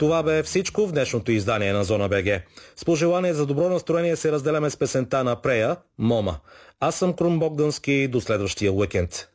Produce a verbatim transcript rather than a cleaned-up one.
Това бе всичко в днешното издание на Зона БГ. С пожелание за добро настроение се разделяме с песента на Прея «Мома». Аз съм Крум Богдански, до следващия уикенд.